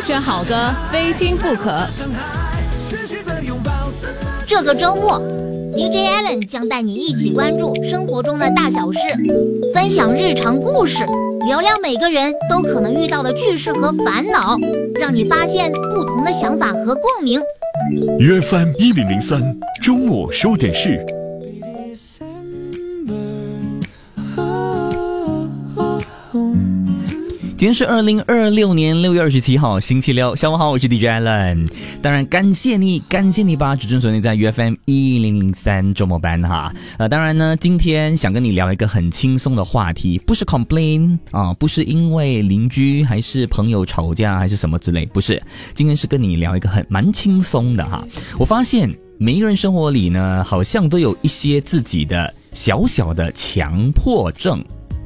选好歌，非听不可。 这个周末 DJ Allen 将带你一起关注生活中的大小事，分享日常故事，聊聊每个人都可能遇到的趣事和烦恼，让你发现不同的想法和共鸣。 UFM 1003周末说点事。 今天是2026年6月27号星期六，下午好，我是 DJ Allen。当然感谢你把指针锁定在 UFM 1003周末班哈。当然呢，今天想跟你聊一个很轻松的话题，不是 complain 啊，不是因为邻居还是朋友吵架还是什么之类，不是。今天是跟你聊一个蛮轻松的哈。我发现每一个人生活里呢，好像都有一些自己的小小的强迫症。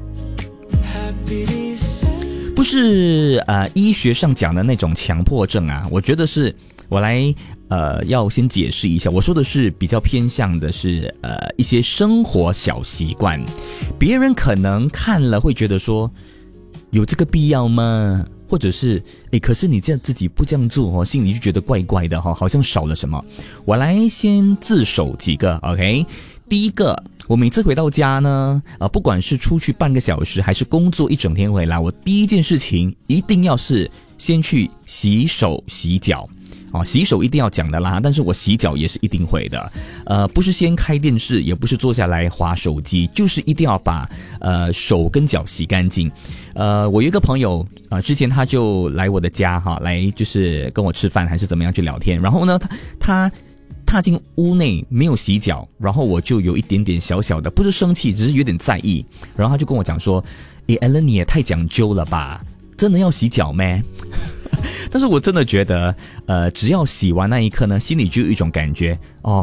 不是医学上讲的那种强迫症啊，我觉得是我来要先解释一下，我说的是比较偏向的是一些生活小习惯，别人可能看了会觉得说有这个必要吗？或者是可是你这样自己不这样做心里就觉得怪怪的好像少了什么。我来先自首几个 OK。第一个，我每次回到家呢，不管是出去半个小时还是工作一整天回来，我第一件事情一定要是先去洗手洗脚。洗手一定要讲的啦，但是我洗脚也是一定会的。不是先开电视，也不是坐下来滑手机，就是一定要把手跟脚洗干净。我有一个朋友之前他就来我的家哈，来就是跟我吃饭还是怎么样去聊天，然后呢他踏进屋内没有洗脚，然后我就有一点点小小的，不是生气，只是有点在意。然后他就跟我讲说Allen 你也太讲究了吧，真的要洗脚咩？但是我真的觉得只要洗完那一刻呢，心里就有一种感觉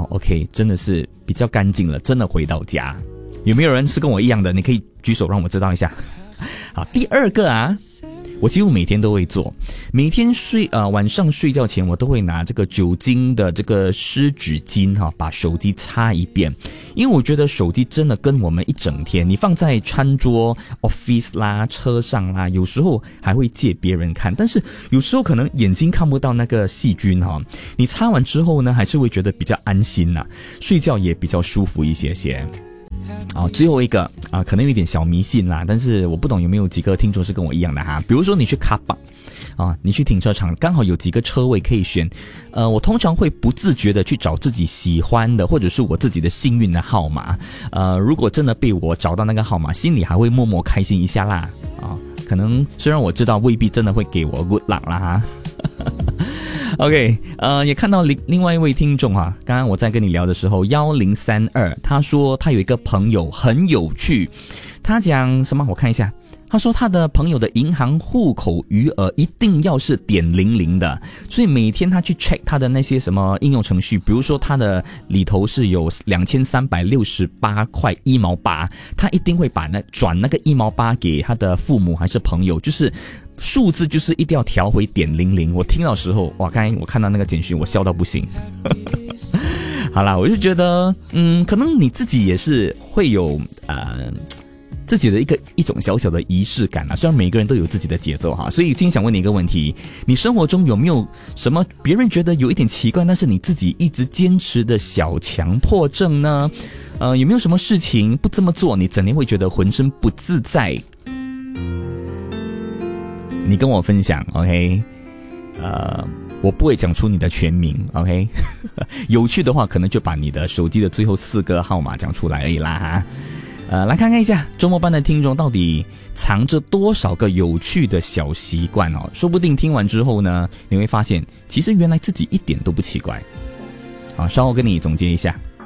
OK 真的是比较干净了，真的回到家。有没有人是跟我一样的？你可以举手让我知道一下。好，第二个我几乎每天都会做，每天晚上睡觉前我都会拿这个酒精的这个湿纸巾把手机擦一遍，因为我觉得手机真的跟我们一整天，你放在餐桌 office 啦车上啦，有时候还会借别人看，但是有时候可能眼睛看不到那个细菌你擦完之后呢还是会觉得比较安心睡觉也比较舒服一些些。最后一个可能有一点小迷信啦，但是我不懂有没有几个听众是跟我一样的比如说你去car park你去停车场刚好有几个车位可以选，我通常会不自觉的去找自己喜欢的或者是我自己的幸运的号码。如果真的被我找到那个号码，心里还会默默开心一下啦可能虽然我知道未必真的会给我 good luck 啦OK， 也看到另外一位听众刚刚我在跟你聊的时候1032，他说他有一个朋友很有趣，他讲什么？我看一下，他说他的朋友的银行户口余额一定要是.00的，所以每天他去 check 他的那些什么应用程序，比如说他的里头是有2368块1毛8，他一定会把转那个1毛8给他的父母还是朋友，就是数字就是一定要调回.00。我听到时候刚才我看到那个简讯我笑到不行好啦，我就觉得可能你自己也是会有自己的一种小小的仪式感虽然每个人都有自己的节奏所以今天想问你一个问题，你生活中有没有什么别人觉得有一点奇怪但是你自己一直坚持的小强迫症呢？有没有什么事情不这么做你整天会觉得浑身不自在？你跟我分享 OK， 我不会讲出你的全名 OK 有趣的话可能就把你的手机的最后4个号码讲出来而已啦来看看一下周末班的听众到底藏着多少个有趣的小习惯说不定听完之后呢，你会发现其实原来自己一点都不奇怪。稍后跟你总结一下。